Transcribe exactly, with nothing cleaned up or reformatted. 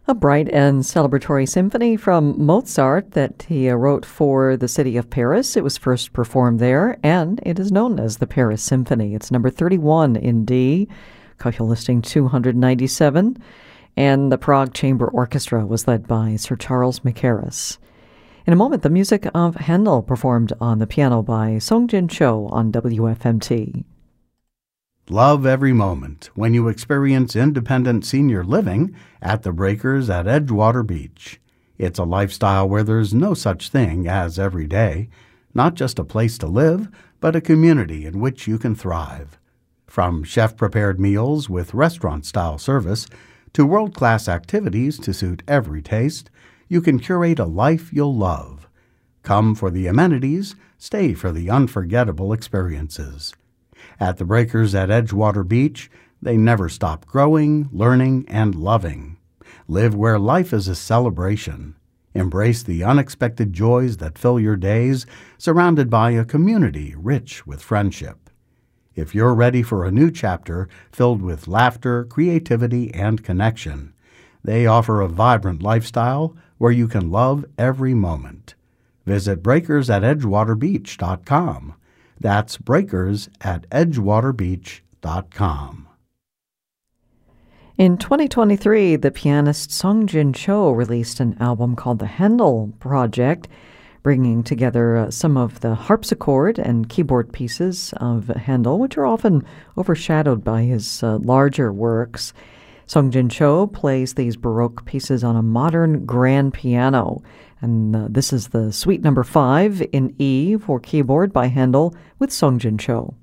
A bright and celebratory symphony from Mozart that he uh, wrote for the city of Paris. It was first performed there, and it is known as the Paris Symphony. It's number thirty-one in D, Copy listing two hundred ninety-seven, and the Prague Chamber Orchestra was led by Sir Charles Mackerras. In a moment, the music of Handel performed on the piano by Song Jin Cho on W F M T. Love every moment when you experience independent senior living at the Breakers at Edgewater Beach. It's a lifestyle where there's no such thing as every day, not just a place to live, but a community in which you can thrive. From chef-prepared meals with restaurant-style service to world-class activities to suit every taste, you can curate a life you'll love. Come for the amenities, stay for the unforgettable experiences. At the Breakers at Edgewater Beach, they never stop growing, learning, and loving. Live where life is a celebration. Embrace the unexpected joys that fill your days, surrounded by a community rich with friendship. If you're ready for a new chapter filled with laughter, creativity, and connection, they offer a vibrant lifestyle where you can love every moment. Visit breakers at edgewater beach dot com. That's breakers at edgewater beach dot com. In twenty twenty-three, the pianist Song Jin Cho released an album called The Handel Project, bringing together uh, some of the harpsichord and keyboard pieces of Handel, which are often overshadowed by his uh, larger works. Song Jin Cho plays these Baroque pieces on a modern grand piano, and uh, this is the Suite Number five in E for keyboard by Handel with Song Jin Cho.